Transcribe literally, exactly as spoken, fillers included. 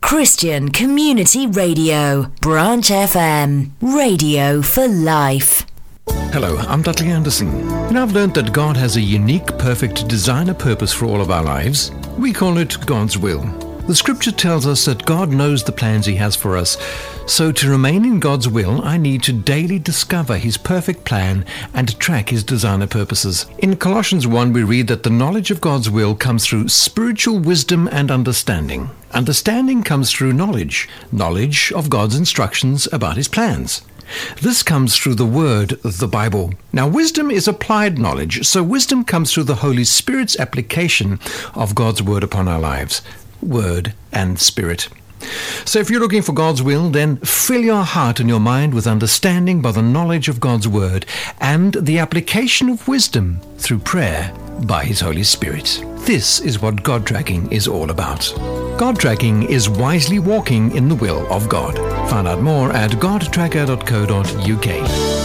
Christian Community Radio, Branch F M, radio for life. Hello, I'm Dudley Anderson, and I've learned that God has a unique, perfect design and purpose for all of our lives. We call it God's will. The scripture tells us that God knows the plans He has for us. So to remain in God's will, I need to daily discover His perfect plan and track His design and purposes. In Colossians one, we read that the knowledge of God's will comes through spiritual wisdom and understanding. Understanding comes through knowledge, knowledge of God's instructions about His plans. This comes through the Word, the Bible. Now, wisdom is applied knowledge, so wisdom comes through the Holy Spirit's application of God's Word upon our lives. Word and Spirit. So if you're looking for God's will, then fill your heart and your mind with understanding by the knowledge of God's Word and the application of wisdom through prayer by His Holy Spirit. This is what God tracking is all about. God tracking is wisely walking in the will of God. Find out more at god tracker dot co dot uk.